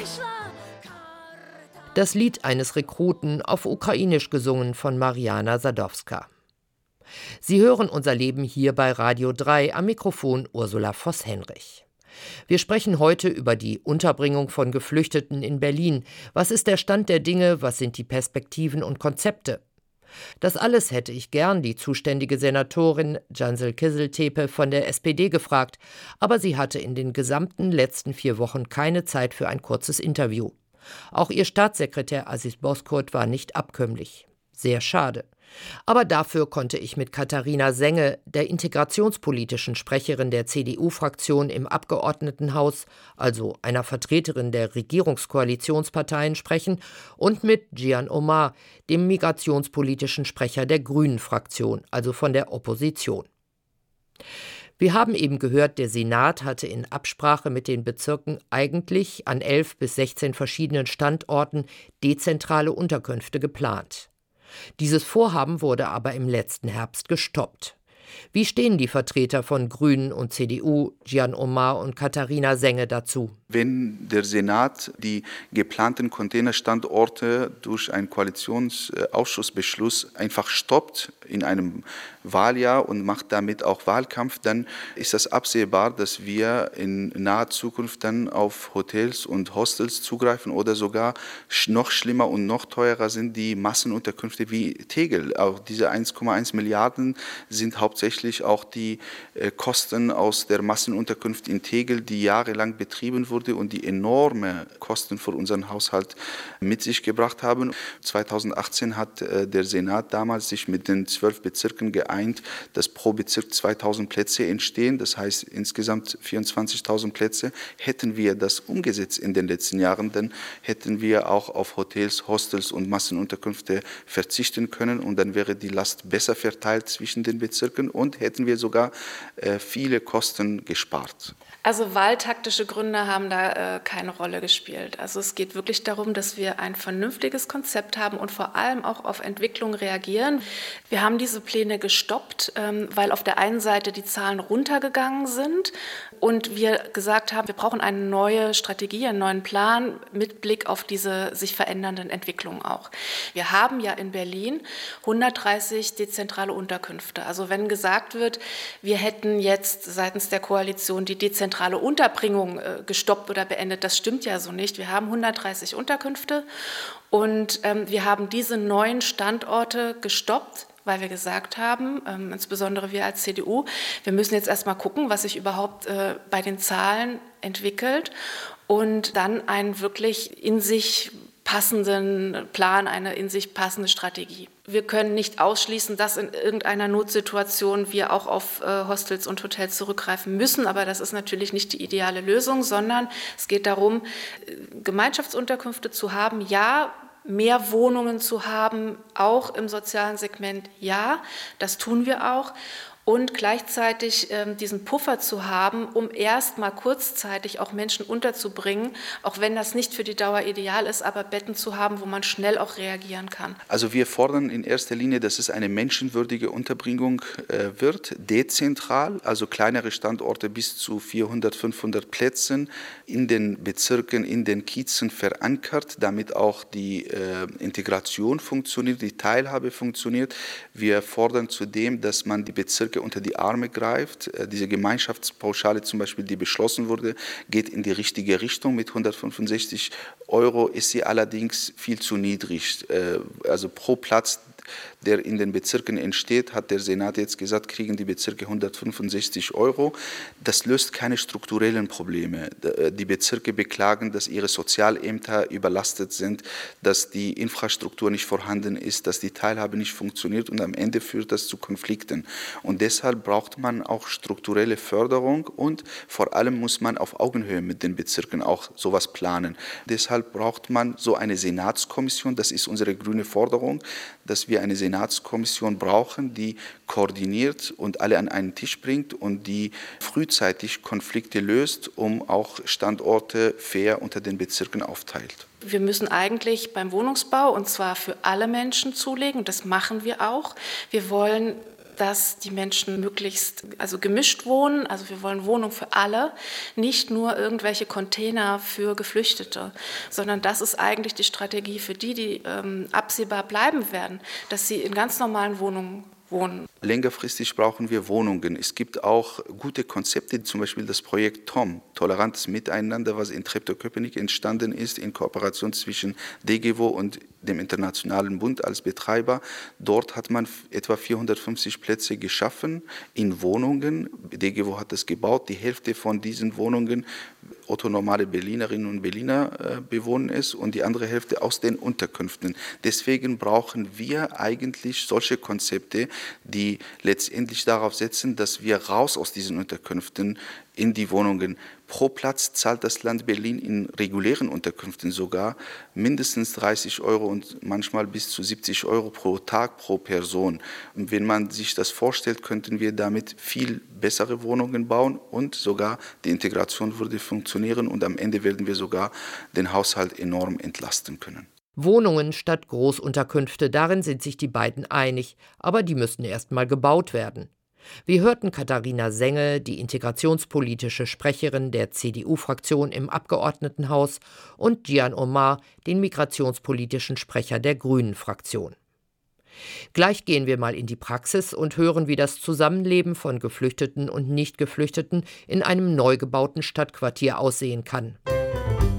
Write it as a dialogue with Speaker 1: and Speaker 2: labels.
Speaker 1: Das Lied eines Rekruten auf Ukrainisch gesungen von Mariana Sadowska. Sie hören unser Leben hier bei Radio 3, am Mikrofon Ursula Voss-Henrich. Wir sprechen heute über die Unterbringung von Geflüchteten in Berlin. Was ist der Stand der Dinge? Was sind die Perspektiven und Konzepte? Das alles hätte ich gern die zuständige Senatorin Cansel Kızıltepe von der SPD gefragt, aber sie hatte in den gesamten letzten 4 Wochen keine Zeit für ein kurzes Interview. Auch ihr Staatssekretär Aziz Bozkurt war nicht abkömmlich. Sehr schade. Aber dafür konnte ich mit Katharina Senge, der integrationspolitischen Sprecherin der CDU-Fraktion im Abgeordnetenhaus, also einer Vertreterin der Regierungskoalitionsparteien, sprechen, und mit Cihan Omar, dem migrationspolitischen Sprecher der Grünen-Fraktion, also von der Opposition. Wir haben eben gehört, der Senat hatte in Absprache mit den Bezirken eigentlich an 11 bis 16 verschiedenen Standorten dezentrale Unterkünfte geplant. Dieses Vorhaben wurde aber im letzten Herbst gestoppt. Wie stehen die Vertreter von Grünen und CDU, Cihan Omar und Katharina Senge, dazu?
Speaker 2: Wenn der Senat die geplanten Containerstandorte durch einen Koalitionsausschussbeschluss einfach stoppt in einem Wahljahr und macht damit auch Wahlkampf, dann ist das absehbar, dass wir in naher Zukunft dann auf Hotels und Hostels zugreifen oder sogar noch schlimmer und noch teurer sind die Massenunterkünfte wie Tegel. Auch diese 1,1 Milliarden sind hauptsächlich auch die Kosten aus der Massenunterkunft in Tegel, die jahrelang betrieben wurde und die enorme Kosten für unseren Haushalt mit sich gebracht haben. 2018 hat der Senat damals sich mit den 12 Bezirken geeint, dass pro Bezirk 2000 Plätze entstehen. Das heißt insgesamt 24.000 Plätze. Hätten wir das umgesetzt in den letzten Jahren, dann hätten wir auch auf Hotels, Hostels und Massenunterkünfte verzichten können und dann wäre die Last besser verteilt zwischen den Bezirken und hätten wir sogar viele Kosten gespart.
Speaker 3: Also wahltaktische Gründe haben da keine Rolle gespielt. Also es geht wirklich darum, dass wir ein vernünftiges Konzept haben und vor allem auch auf Entwicklung reagieren. Wir haben diese Pläne gestoppt, weil auf der einen Seite die Zahlen runtergegangen sind und wir gesagt haben, wir brauchen eine neue Strategie, einen neuen Plan mit Blick auf diese sich verändernden Entwicklungen auch. Wir haben ja in Berlin 130 dezentrale Unterkünfte. Also wenn gesagt wird, wir hätten jetzt seitens der Koalition die dezentrale Unterbringung gestoppt oder beendet, das stimmt ja so nicht. Wir haben 130 Unterkünfte und wir haben diese neuen Standorte gestoppt, weil wir gesagt haben, insbesondere wir als CDU, wir müssen jetzt erstmal gucken, was sich überhaupt bei den Zahlen entwickelt und dann einen wirklich in sich passenden Plan, eine in sich passende Strategie. Wir können nicht ausschließen, dass in irgendeiner Notsituation wir auch auf Hostels und Hotels zurückgreifen müssen, aber das ist natürlich nicht die ideale Lösung, sondern es geht darum, Gemeinschaftsunterkünfte zu haben, ja, mehr Wohnungen zu haben, auch im sozialen Segment, ja, das tun wir auch. Und gleichzeitig diesen Puffer zu haben, um erst mal kurzzeitig auch Menschen unterzubringen, auch wenn das nicht für die Dauer ideal ist, aber Betten zu haben, wo man schnell auch reagieren kann.
Speaker 2: Also wir fordern in erster Linie, dass es eine menschenwürdige Unterbringung wird, dezentral, also kleinere Standorte bis zu 400, 500 Plätzen in den Bezirken, in den Kiezen verankert, damit auch die Integration funktioniert, die Teilhabe funktioniert. Wir fordern zudem, dass man die Bezirke unter die Arme greift. Diese Gemeinschaftspauschale zum Beispiel, die beschlossen wurde, geht in die richtige Richtung. Mit 165 € ist sie allerdings viel zu niedrig. Also pro Platz, der in den Bezirken entsteht, hat der Senat jetzt gesagt, kriegen die Bezirke 165 €. Das löst keine strukturellen Probleme. Die Bezirke beklagen, dass ihre Sozialämter überlastet sind, dass die Infrastruktur nicht vorhanden ist, dass die Teilhabe nicht funktioniert und am Ende führt das zu Konflikten. Und deshalb braucht man auch strukturelle Förderung und vor allem muss man auf Augenhöhe mit den Bezirken auch sowas planen. Deshalb braucht man so eine Senatskommission, das ist unsere grüne Forderung, dass wir eine Senatskommission brauchen, die koordiniert und alle an einen Tisch bringt und die frühzeitig Konflikte löst, um auch Standorte fair unter den Bezirken aufteilt.
Speaker 3: Wir müssen eigentlich beim Wohnungsbau, und zwar für alle Menschen zulegen, und das machen wir auch. Wir wollen dass die Menschen möglichst gemischt wohnen. Also wir wollen Wohnung für alle, nicht nur irgendwelche Container für Geflüchtete, sondern das ist eigentlich die Strategie für die absehbar bleiben werden, dass sie in ganz normalen Wohnungen wohnen.
Speaker 2: Längerfristig brauchen wir Wohnungen. Es gibt auch gute Konzepte, zum Beispiel das Projekt TOM, Tolerantes Miteinander, was in Treptow-Köpenick entstanden ist, in Kooperation zwischen DGWO und dem Internationalen Bund als Betreiber. Dort hat man etwa 450 Plätze geschaffen in Wohnungen. DGWO hat das gebaut. Die Hälfte von diesen Wohnungen otto-normale Berlinerinnen und Berliner bewohnen es und die andere Hälfte aus den Unterkünften. Deswegen brauchen wir eigentlich solche Konzepte, die letztendlich darauf setzen, dass wir raus aus diesen Unterkünften in die Wohnungen. Pro Platz zahlt das Land Berlin in regulären Unterkünften sogar mindestens 30 € und manchmal bis zu 70 € pro Tag pro Person. Und wenn man sich das vorstellt, könnten wir damit viel bessere Wohnungen bauen und sogar die Integration würde funktionieren und am Ende werden wir sogar den Haushalt enorm entlasten können.
Speaker 1: Wohnungen statt Großunterkünfte, darin sind sich die beiden einig, aber die müssten erst mal gebaut werden. Wir hörten Katharina Sengel, die integrationspolitische Sprecherin der CDU-Fraktion im Abgeordnetenhaus, und Gian Omar, den migrationspolitischen Sprecher der Grünen-Fraktion. Gleich gehen wir mal in die Praxis und hören, wie das Zusammenleben von Geflüchteten und Nicht-Geflüchteten in einem neu gebauten Stadtquartier aussehen kann.